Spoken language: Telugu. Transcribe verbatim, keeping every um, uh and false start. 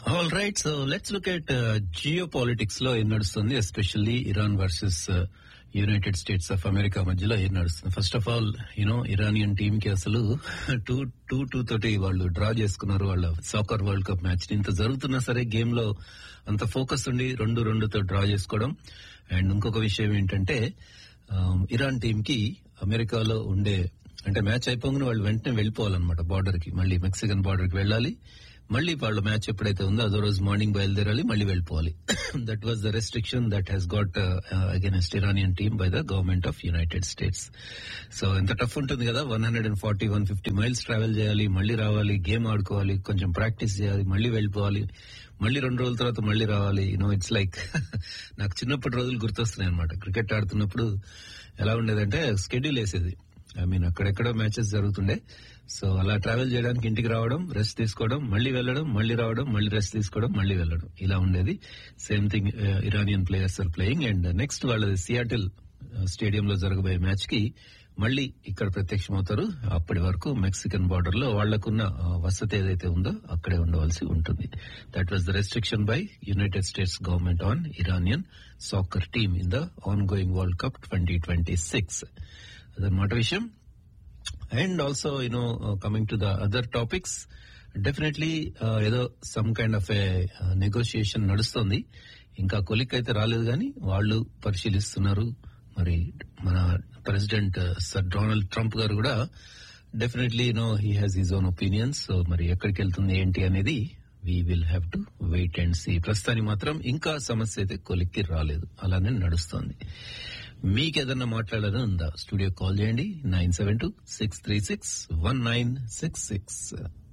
All right, so let's look at geo politics లో ఏం నడుస్తుంది, especially Iran versus United states of America మధ్యలో ఏం నడుస్తుంది. First of all you know Iranian team కి అసలు టూ టూ టూ తోటి వాళ్ళు డ్రా చేసుకున్నారు వాళ్ళ సాకర్ వరల్డ్ కప్ మ్యాచ్. ఇంత జరుగుతున్నా సరే గేమ్ లో అంత ఫోకస్ ఉండి రెండు రెండుతో డ్రా చేసుకోవడం. అండ్ ఇంకొక విషయం ఏంటంటే ఇరాన్ టీమ్ కి అమెరికాలో ఉండే అంటే మ్యాచ్ అయిపోగానే వాళ్ళు వెంటనే వెళ్ళిపోవాలన్నమాట బార్డర్ కి, మళ్ళీ మెక్సికన్ బార్డర్ కి వెళ్ళాలి. మళ్ళీ వాళ్ళ మ్యాచ్ ఎప్పుడైతే ఉందో అదో రోజు మార్నింగ్ బయలుదేరాలి, మళ్ళీ వెళ్ళిపోవాలి. That was the restriction that has got against Iranian team by the government of United states. So ఎంత టఫ్ ఉంటుంది కదా, one hundred and forty one fifty miles travel చేయాలి, మళ్ళీ రావాలి, గేమ్ ఆడుకోవాలి, కొంచెం ప్రాక్టీస్ చేయాలి, మళ్ళీ వెళ్ళిపోవాలి, మళ్ళీ రెండు రోజుల తర్వాత మళ్ళీ రావాలి. యూనో ఇట్స్ లైక్ నాకు చిన్నప్పటి రోజులు గుర్తొస్తున్నాయి అనమాట. క్రికెట్ ఆడుతున్నప్పుడు ఎలా ఉండేదంటే స్కెడ్యూల్ వేసేది, ఐ మీన్ అక్కడెక్కడో మ్యాచెస్ జరుగుతుండే. సో అలా ట్రావెల్ చేయడానికి ఇంటికి రావడం, రెస్ట్ తీసుకోవడం, మళ్ళీ వెళ్ళడం, మళ్ళీ రావడం, మళ్ళీ రెస్ట్ తీసుకోవడం, మళ్ళీ వెళ్ళడం, ఇలా ఉండేది. Same thing Iranian players are playing. And next వాళ్ళది సియాటిల్ స్టేడియం లో జరగబోయే మ్యాచ్ కి మళ్ళీ ఇక్కడ ప్రత్యక్షమవుతారు. అప్పటి వరకు మెక్సికన్ బార్డర్ లో వాళ్లకున్న వసతి ఏదైతే ఉందో అక్కడే ఉండవలసి ఉంటుంది. That was the restriction by United states government on Iranian soccer team in the on going world cup twenty twenty six. అదనమాట విషయం. And also you know coming to the other topics, definitely ఏదో some kind of A negotiation నడుస్తుంది. ఇంకా కొలిక్ అయితే రాలేదు కానీ వాళ్ళు పరిశీలిస్తున్నారు. మరి మన ప్రెసిడెంట్ సర్ డొనాల్డ్ ట్రంప్ గారు కూడా definitely you know he has his own opinions. So మరి ఎక్కడికి వెళ్తుంది ఏంటి అనేది we will have to wait and see. ప్రస్తుతానికి మాత్రం ఇంకా సమస్య అయితే కొలిక్కి రాలేదు, అలానే నడుస్తోంది. మీకేదన్నా మాట్లాడాలని ఉందా? స్టూడియో కాల్ చేయండి, nine seven two six three six one nine six six.